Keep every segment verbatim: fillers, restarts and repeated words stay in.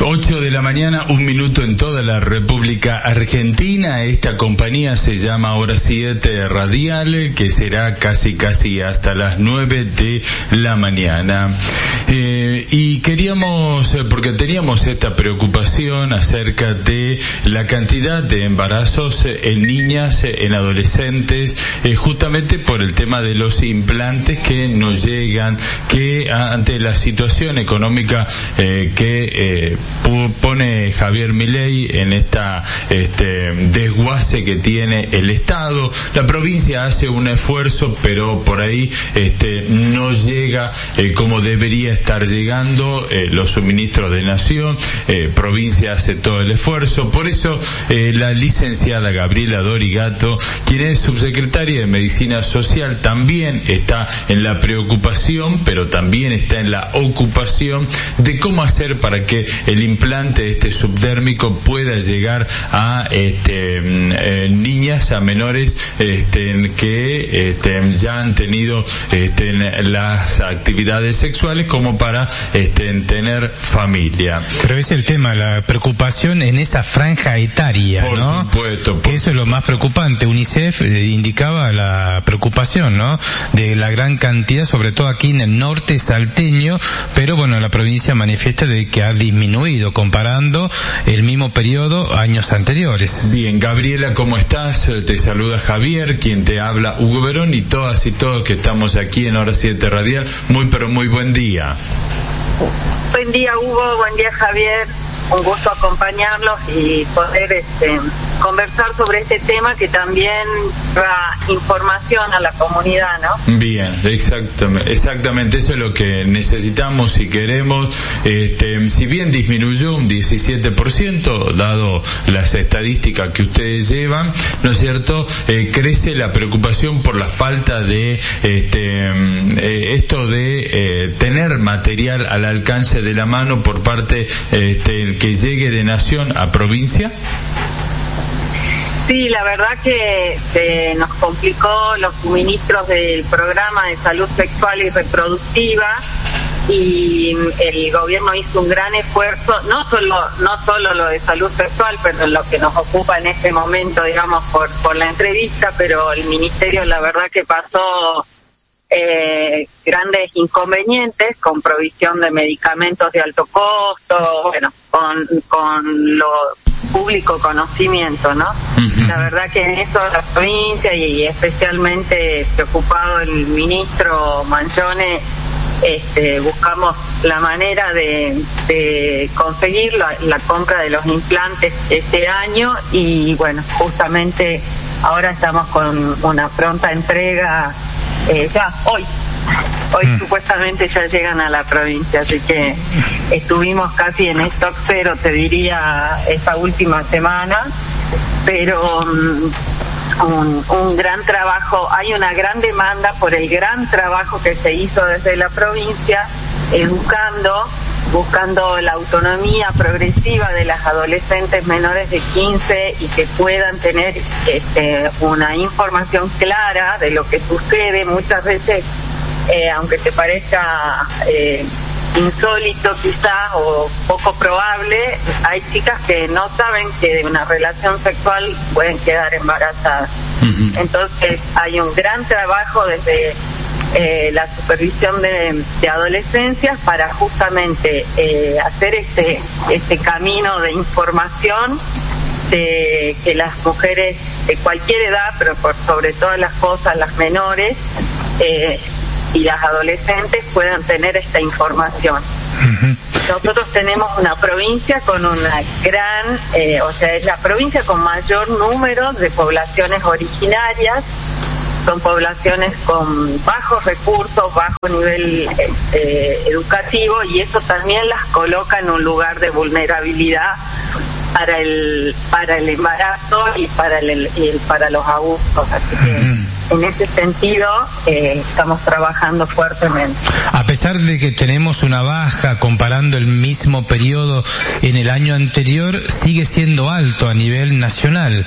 ocho de la mañana, un minuto en toda la República Argentina. Esta compañía se llama Hora siete Radial, que será casi casi hasta las nueve de la mañana. Eh, y queríamos, porque teníamos esta preocupación acerca de la cantidad de embarazos en niñas, en adolescentes, eh, justamente por el tema de los implantes que nos llegan, que ante la situación económica eh, que eh, pone Javier Milei en esta este desguace que tiene el Estado, la provincia hace un esfuerzo, pero por ahí este no llega eh, como debería estar llegando eh, los suministros de Nación. eh, provincia hace todo el esfuerzo, por eso eh, la licenciada Gabriela Dorigato, quien es subsecretaria de Medicina Social, también está en la preocupación, pero también está en la ocupación de cómo hacer para que el implante este subdérmico pueda llegar a este eh, niñas, a menores este que este ya han tenido este las actividades sexuales como para este tener familia. Pero es el tema, la preocupación en esa franja etaria, por ¿no? Supuesto, por que eso es lo más preocupante. UNICEF eh, indicaba la preocupación, ¿no? De la gran cantidad, sobre todo aquí en el norte salteño, pero bueno, la provincia manifiesta de que ha disminuido comparando el mismo periodo años anteriores. Bien, Gabriela, ¿cómo estás? Te saluda Javier, quien te habla Hugo Verón, y todas y todos que estamos aquí en Hora siete Radial. Muy pero muy buen día. Buen día, Hugo, buen día, Javier. Un gusto acompañarlos y poder este, conversar sobre este tema que también da información a la comunidad, ¿no? Bien, exactamente, exactamente, eso es lo que necesitamos y queremos. Este, si bien disminuyó un diecisiete por ciento, dado las estadísticas que ustedes llevan, ¿no es cierto? Eh, crece la preocupación por la falta de este eh, esto de eh, tener material al alcance de la mano por parte este que llegue de Nación a provincia. Sí, la verdad que se nos complicó los suministros del programa de salud sexual y reproductiva, y el gobierno hizo un gran esfuerzo, no solo no solo lo de salud sexual, pero lo que nos ocupa en este momento, digamos, por por la entrevista, pero el ministerio la verdad que pasó eh, grandes inconvenientes con provisión de medicamentos de alto costo, bueno, con con lo público conocimiento, ¿no? Uh-huh. La verdad que en eso la provincia y especialmente preocupado el ministro Mangione, este, buscamos la manera de, de conseguir la, la compra de los implantes este año, y bueno, justamente ahora estamos con una pronta entrega, eh, ya hoy. Hoy mm. supuestamente ya llegan a la provincia, así que estuvimos casi en stock cero, te diría, esta última semana, pero um, un, un gran trabajo, hay una gran demanda por el gran trabajo que se hizo desde la provincia, educando, buscando la autonomía progresiva de las adolescentes menores de quince y que puedan tener este, una información clara de lo que sucede. Muchas veces, Eh, aunque te parezca eh, insólito quizás o poco probable, hay chicas que no saben que de una relación sexual pueden quedar embarazadas. Uh-huh. Entonces hay un gran trabajo desde eh, la supervisión de, de adolescencias para justamente eh, hacer este, este camino de información, de que las mujeres de cualquier edad, pero por sobre todas las cosas las menores, eh, y las adolescentes puedan tener esta información. Uh-huh. Nosotros tenemos una provincia con una gran, eh, o sea, es la provincia con mayor número de poblaciones originarias, son poblaciones con bajos recursos, bajo nivel eh, educativo, y eso también las coloca en un lugar de vulnerabilidad para el para el embarazo y para el, y el para los abusos. Así que uh-huh. en ese sentido eh, estamos trabajando fuertemente. A pesar de que tenemos una baja comparando el mismo periodo en el año anterior, sigue siendo alto a nivel nacional.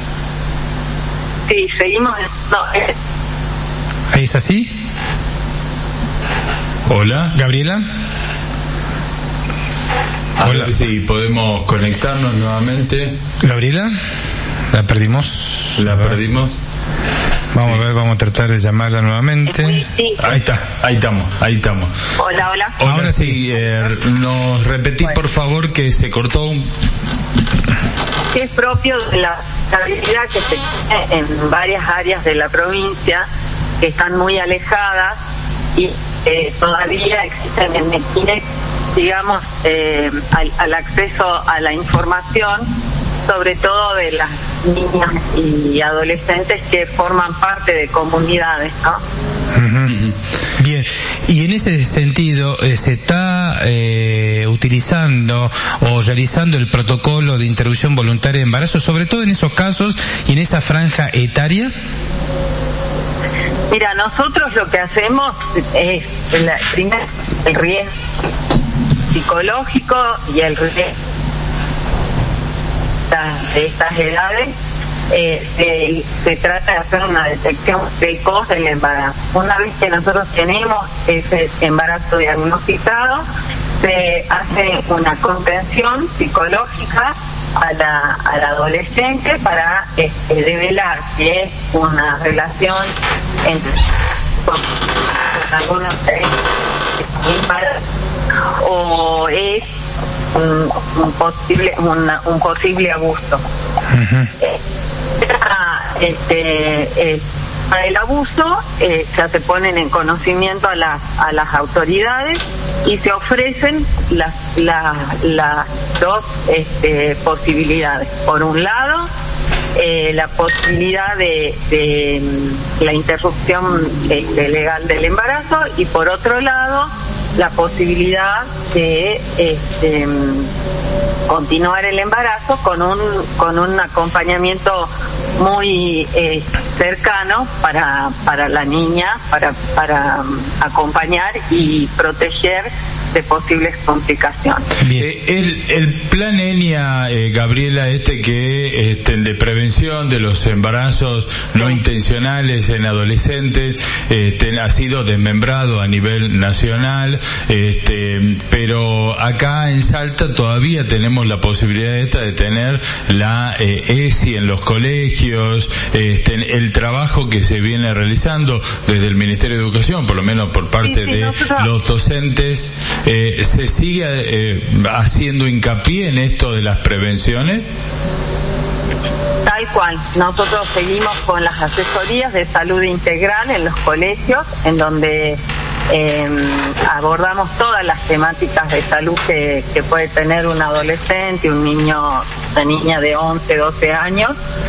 Sí, seguimos. No, eh. ¿Es así? Hola, Gabriela. A Hola. ver si podemos conectarnos nuevamente. Gabriela, ¿la perdimos? ¿La perdimos? Vamos sí. a ver, vamos a tratar de llamarla nuevamente. Ahí está, ahí estamos, ahí estamos. Hola, hola. Ahora, Ahora sí, eh, nos repetís bueno. por favor que se cortó un... Es propio de la estabilidad que se tiene en varias áreas de la provincia que están muy alejadas y eh, todavía existen en Mequinec, digamos, eh, al, al acceso a la información, sobre todo de las niñas y adolescentes que forman parte de comunidades, ¿no? Uh-huh. Bien, y en ese sentido, eh, ¿se está eh, utilizando o realizando el protocolo de interrupción voluntaria de embarazo, sobre todo en esos casos y en esa franja etaria? Mira, nosotros lo que hacemos es, el, primero, el riesgo psicológico y el riesgo de estas edades. Eh, se, se trata de hacer una detección precoz del embarazo. Una vez que nosotros tenemos ese embarazo diagnosticado, se hace una contención psicológica a la, a la adolescente para este, develar si es una relación entre con, con algunos embarazos o es un, un posible una, un posible abuso. Uh-huh. eh, este eh, para el abuso eh, ya se ponen en conocimiento a las a las autoridades y se ofrecen las las, las dos este, posibilidades. Por un lado, eh, la posibilidad de, de la interrupción este, legal del embarazo y por otro lado la posibilidad de este, continuar el embarazo con un con un acompañamiento muy eh, cercano para para la niña, para para um, acompañar y proteger de posibles complicaciones. Eh, el, el plan ENIA, eh, Gabriela, este que este, de prevención de los embarazos no sí. intencionales en adolescentes, este, ha sido desmembrado a nivel nacional, este, pero acá en Salta todavía tenemos la posibilidad esta de tener la eh, E S I en los colegios, este, el trabajo que se viene realizando desde el Ministerio de Educación, por lo menos por parte sí, sí, de nosotros... los docentes. Eh, ¿Se sigue eh, haciendo hincapié en esto de las prevenciones? Tal cual. Nosotros seguimos con las asesorías de salud integral en los colegios, en donde eh, abordamos todas las temáticas de salud que, que puede tener un adolescente, un niño, una niña de once, doce años.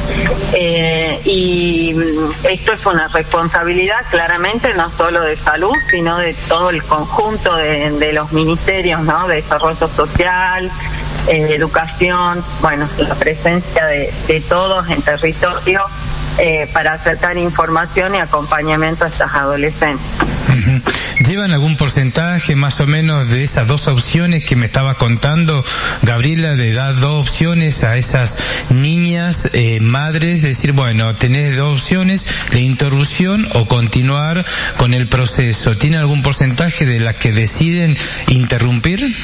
Eh, y esto es una responsabilidad claramente no solo de salud, sino de todo el conjunto de, de los ministerios, ¿no? De desarrollo social, eh, educación, bueno, la presencia de, de todos en territorio eh, para acercar información y acompañamiento a estas adolescentes. Uh-huh. ¿Llevan algún porcentaje más o menos de esas dos opciones que me estaba contando, Gabriela, de dar dos opciones a esas niñas, eh, madres, decir, bueno, tenés dos opciones, la interrupción o continuar con el proceso? ¿Tiene algún porcentaje de las que deciden interrumpir?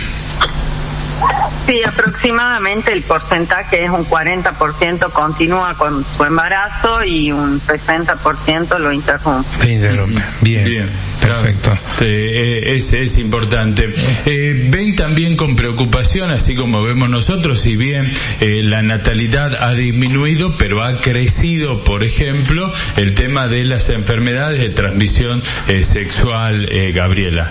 Sí, aproximadamente el porcentaje es un cuarenta por ciento continúa con su embarazo y un sesenta por ciento lo interrumpe. Lo interrumpe. Bien, bien, perfecto. Eh, es, es importante. Eh, ven también con preocupación, así como vemos nosotros, si bien eh, la natalidad ha disminuido, pero ha crecido, por ejemplo, el tema de las enfermedades de transmisión eh, sexual, eh, Gabriela.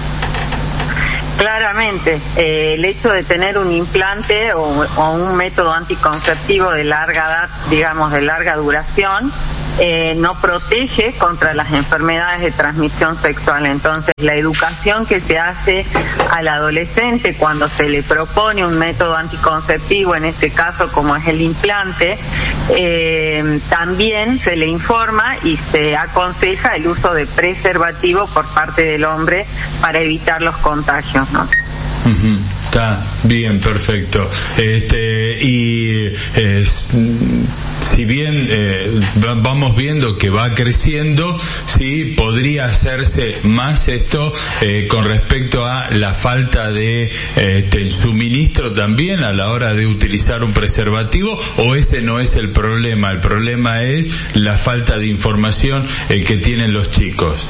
Claramente, eh, el hecho de tener un implante o, o un método anticonceptivo de larga edad, digamos de larga duración, eh, no protege contra las enfermedades de transmisión sexual. Entonces, la educación que se hace al adolescente cuando se le propone un método anticonceptivo, en este caso como es el implante, eh, también se le informa y se aconseja el uso de preservativo por parte del hombre para evitar los contagios, ¿no? Uh-huh. Está bien, perfecto. Este, y eh, si bien eh, vamos viendo que va creciendo, sí podría hacerse más esto eh, con respecto a la falta de eh, este, suministro también a la hora de utilizar un preservativo, o ese no es el problema, el problema es la falta de información eh, que tienen los chicos.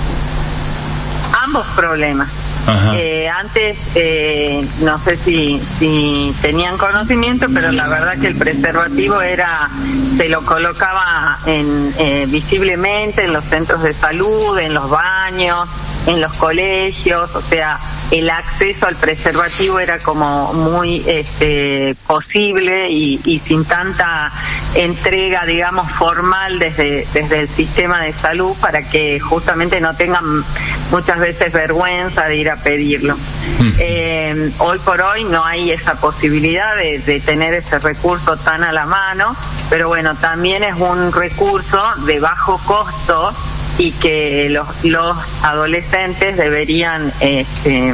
Ambos problemas. Eh, antes, eh, no sé si, si tenían conocimiento, pero la verdad que el preservativo era, se lo colocaba en, eh, visiblemente en los centros de salud, en los baños, en los colegios, o sea, el acceso al preservativo era como muy este, posible y, y sin tanta entrega, digamos, formal desde, desde el sistema de salud, para que justamente no tengan muchas veces vergüenza de ir a pedirlo. Mm. Eh, hoy por hoy no hay esa posibilidad de, de tener ese recurso tan a la mano, pero bueno, también es un recurso de bajo costo y que los, los adolescentes deberían este,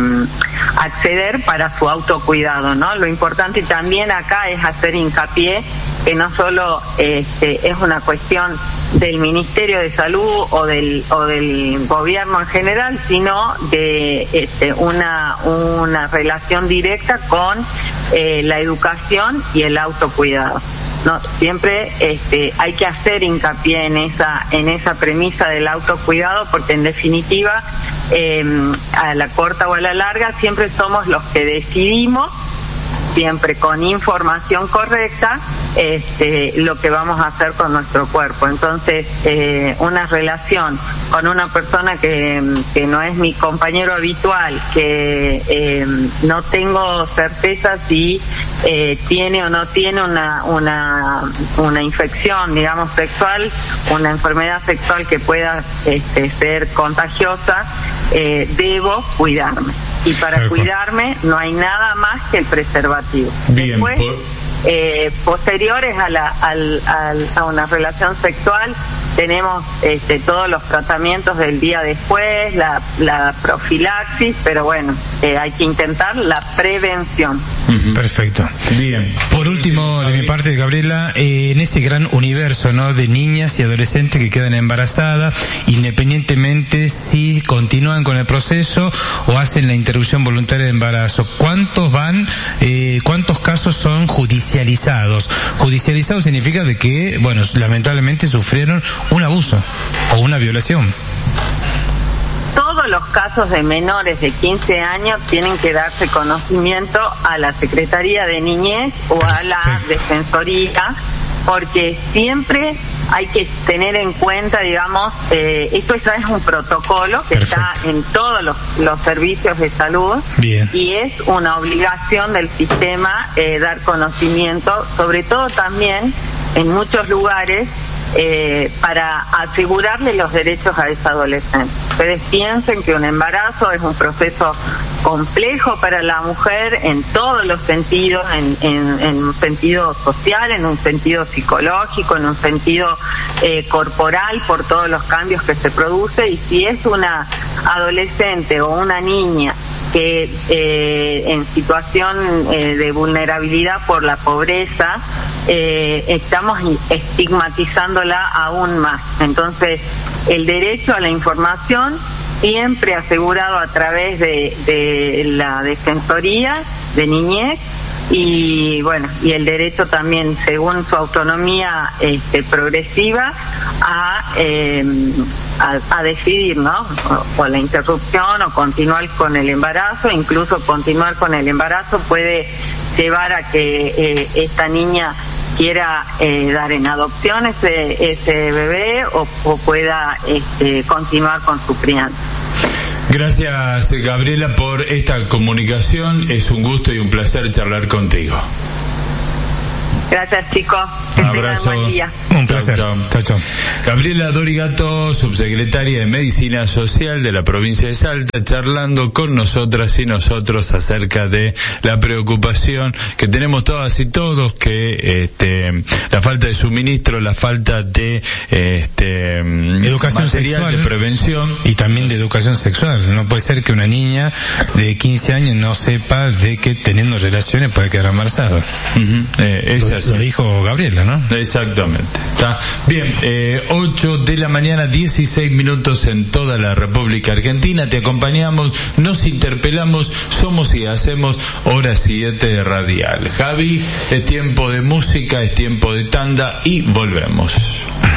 acceder para su autocuidado, ¿no? Lo importante también acá es hacer hincapié que no solo este, es una cuestión del Ministerio de Salud o del o del gobierno en general, sino de este, una una relación directa con eh, la educación y el autocuidado. No, siempre este, hay que hacer hincapié en esa en esa premisa del autocuidado, porque en definitiva eh, a la corta o a la larga siempre somos los que decidimos, siempre con información correcta, este, lo que vamos a hacer con nuestro cuerpo. Entonces, eh, una relación con una persona que, que no es mi compañero habitual, que eh, no tengo certeza si eh, tiene o no tiene una, una, una infección, digamos, sexual, una enfermedad sexual que pueda este, ser contagiosa, eh, debo cuidarme. Y para Perfecto. cuidarme no hay nada más que el preservativo. Bien, Después, por... eh, posteriores a la al, al, a una relación sexual, tenemos este, todos los tratamientos del día después, la, la profilaxis, pero bueno, eh, hay que intentar la prevención. Uh-huh. Perfecto. Bien. Por último, de mi parte, Gabriela, eh, en ese gran universo, ¿no?, de niñas y adolescentes que quedan embarazadas, independientemente si continúan con el proceso o hacen la interrupción voluntaria de embarazo, ¿cuántos van, eh, cuántos casos son judicializados? Judicializados significa de que, bueno, lamentablemente sufrieron un abuso o una violación. Todos los casos de menores de quince años tienen que darse conocimiento a la Secretaría de Niñez o a la Defensoría, porque siempre hay que tener en cuenta, digamos, eh, esto ya es un protocolo que Perfecto. está en todos los, los servicios de salud. Bien. Y es una obligación del sistema eh, dar conocimiento, sobre todo también en muchos lugares, Eh, para asegurarle los derechos a esa adolescente. Ustedes piensen que un embarazo es un proceso complejo para la mujer en todos los sentidos, en, en, en un sentido social, en un sentido psicológico, en un sentido eh, corporal, por todos los cambios que se produce, y si es una adolescente o una niña que eh, en situación eh, de vulnerabilidad por la pobreza, eh, estamos estigmatizándola aún más. Entonces, el derecho a la información siempre asegurado a través de, de la Defensoría de Niñez, y bueno, y el derecho también, según su autonomía este, progresiva, a, eh, a a decidir, ¿no? O, o la interrupción o continuar con el embarazo. Incluso continuar con el embarazo puede llevar a que eh, esta niña quiera eh, dar en adopción ese ese bebé o, o pueda este, continuar con su crianza. Gracias, Gabriela, por esta comunicación. Es un gusto y un placer charlar contigo. Gracias, chicos. Que un abrazo. Buen día. Un placer. Chao, chao. Chao. Gabriela Dorigato, subsecretaria de Medicina Social de la provincia de Salta, charlando con nosotras y nosotros acerca de la preocupación que tenemos todas y todos, que este la falta de suministro, la falta de este educación material sexual, de prevención y también de educación sexual. No puede ser que una niña de quince años no sepa de que teniendo relaciones puede quedar embarazada. Uh-huh. Eh, Es lo, así. Lo dijo Gabriela, ¿no? Exactamente. ¿Está? Bien, eh, ocho de la mañana, dieciséis minutos en toda la República Argentina. Te acompañamos, nos interpelamos, somos y hacemos Hora siete Radial. Javi, es tiempo de música, es tiempo de tanda y volvemos.